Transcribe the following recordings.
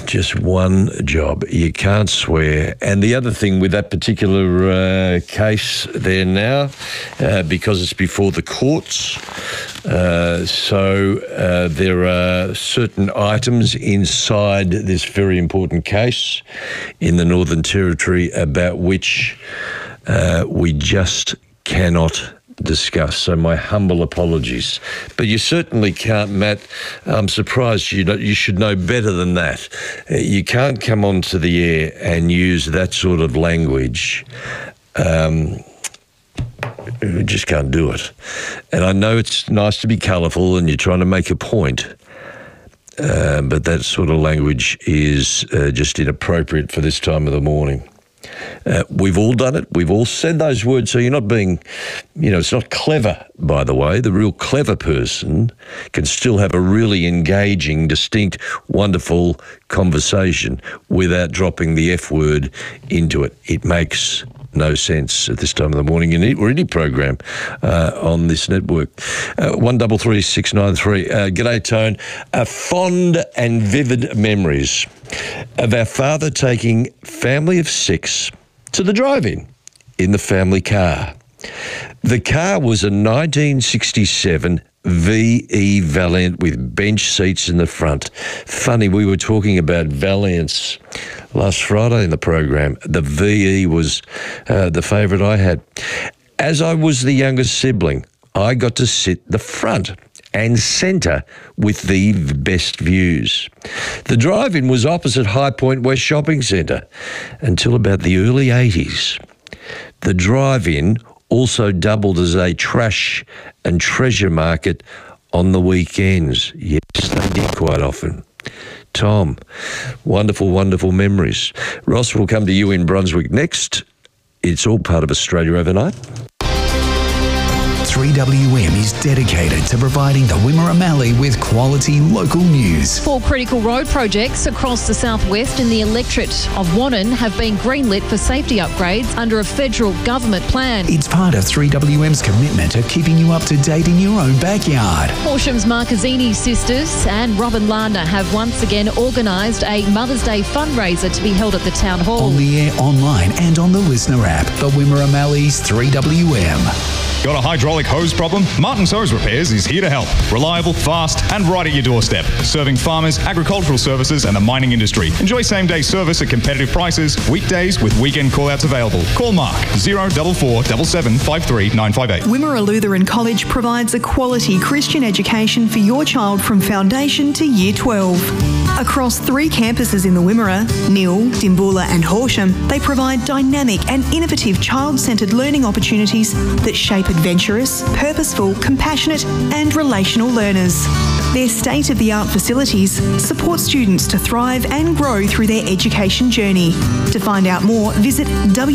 Just one job. You can't swear. And the other thing with that particular case there now, because it's before the courts, there are certain items inside this very important case in the Northern Territory about which we just cannot discuss. So my humble apologies. But you certainly can't, Matt. I'm surprised you should know better than that. You can't come onto the air and use that sort of language. You just can't do it. And I know it's nice to be colourful and you're trying to make a point, but that sort of language is just inappropriate for this time of the morning. We've all done it. We've all said those words. So you're not being, it's not clever, by the way. The real clever person can still have a really engaging, distinct, wonderful conversation without dropping the F word into it. It makes no sense at this time of the morning or any program on this network. 133693. G'day, Tone. Fond and vivid memories of our father taking family of 6 to the drive-in in the family car. The car was a 1967 VE Valiant with bench seats in the front. Funny, we were talking about Valiants last Friday in the program. The VE was the favourite I had. As I was the youngest sibling, I got to sit the front and centre with the best views. The drive-in was opposite High Point West Shopping Centre until about the early 80s. The drive-in also doubled as a trash and treasure market on the weekends. Yes, they did quite often. Tom, wonderful, wonderful memories. Ross will come to you in Brunswick next. It's all part of Australia Overnight. 3WM is dedicated to providing the Wimmera Mallee with quality local news. 4 critical road projects across the southwest in the electorate of Wannon have been greenlit for safety upgrades under a federal government plan. It's part of 3WM's commitment to keeping you up to date in your own backyard. Horsham's Marcazzini sisters and Robin Lardner have once again organised a Mother's Day fundraiser to be held at the Town Hall. On the air, online and on the Listener app. The Wimmera Malley's 3WM. Got a hydraulic hose problem? Martin's Hose Repairs is here to help. Reliable, fast, and right at your doorstep. Serving farmers, agricultural services, and the mining industry. Enjoy same-day service at competitive prices, weekdays with weekend call-outs available. Call Mark 0447 753 958. Wimmera Lutheran College provides a quality Christian education for your child from foundation to year 12. Across 3 campuses in the Wimmera, Neil, Dimboola and Horsham, they provide dynamic and innovative child-centred learning opportunities that shape adventurous, purposeful, compassionate and relational learners. Their state-of-the-art facilities support students to thrive and grow through their education journey. To find out more, visit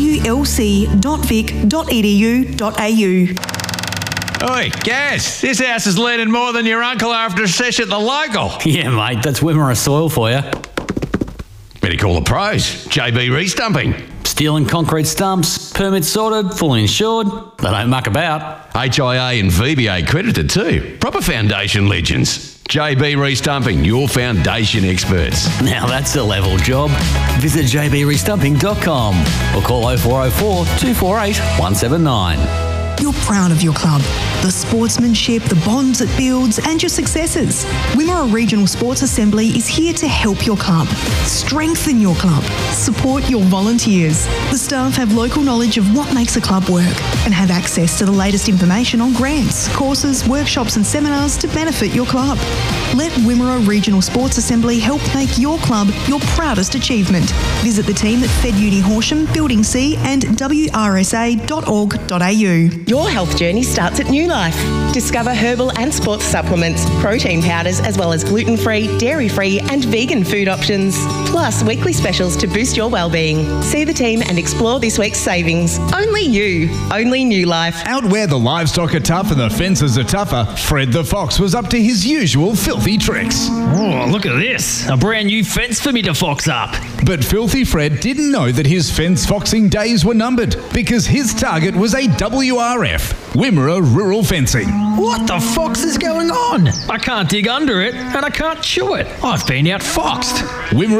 wlc.vic.edu.au. Oi, Gaz, this house is leaning more than your uncle after a sesh at the local. Yeah, mate, that's Wimmera soil for you. Better call the pros. JB Restumping. Steel and concrete stumps, permits sorted, fully insured. They don't muck about. HIA and VBA accredited too. Proper foundation legends. JB Restumping, your foundation experts. Now that's a level job. Visit jbrestumping.com or call 0404 248 179. You're proud of your club, the sportsmanship, the bonds it builds and your successes. Wimmera Regional Sports Assembly is here to help your club, strengthen your club, support your volunteers. The staff have local knowledge of what makes a club work and have access to the latest information on grants, courses, workshops and seminars to benefit your club. Let Wimmera Regional Sports Assembly help make your club your proudest achievement. Visit the team at Fed Uni Horsham, Building C and wrsa.org.au. Your health journey starts at New Life. Discover herbal and sports supplements, protein powders, as well as gluten-free, dairy-free and vegan food options. Plus weekly specials to boost your well-being. See the team and explore this week's savings. Only you. Only New Life. Out where the livestock are tough and the fences are tougher, Fred the Fox was up to his usual filthy tricks. Oh, look at this. A brand new fence for me to fox up. But Filthy Fred didn't know that his fence foxing days were numbered because his target was a WRF, Wimmera Rural Fencing. What the fox is going on? I can't dig under it and I can't chew it. I've been outfoxed. Wimmera